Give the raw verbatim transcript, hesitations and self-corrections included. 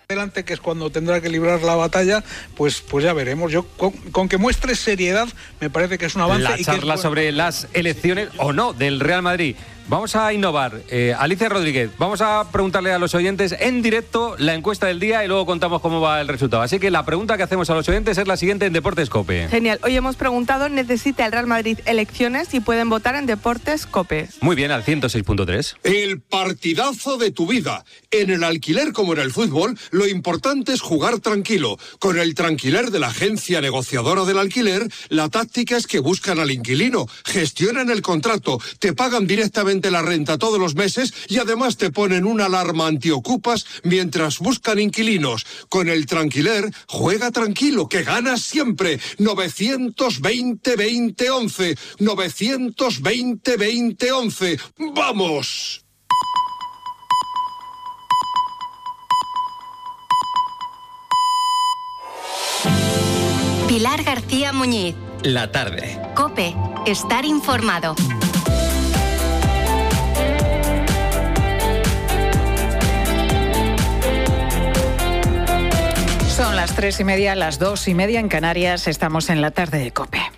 adelante, que es cuando tendrá que librar la batalla, pues pues ya veremos. Yo con, con que muestre seriedad me parece que es un avance. La y charla que es bueno sobre las elecciones o no del Real Madrid. Vamos a innovar. Eh, Alicia Rodríguez, vamos a preguntarle a los oyentes en directo la encuesta del día y luego contamos cómo va el resultado. Así que la pregunta que hacemos a los oyentes es la siguiente en Deportes COPE. Genial. Hoy hemos preguntado, ¿necesita el Real Madrid elecciones? Y pueden votar en Deportes COPE. Muy bien, al ciento seis punto tres. El partidazo de tu vida. En el alquiler como en el fútbol, lo importante es jugar tranquilo. Con el Tranquiler de la agencia negociadora del alquiler, la táctica es que buscan al inquilino, gestionan el contrato, te pagan directamente la renta todos los meses y además te ponen una alarma antiocupas mientras buscan inquilinos. Con el Tranquiler, juega tranquilo, que ganas siempre. novecientos veinte veinte once. novecientos veinte veinte once. ¡Vamos! Pilar García Muñiz. La tarde. COPE. Estar informado. Son las tres y media, las dos y media en Canarias. Estamos en la tarde de COPE.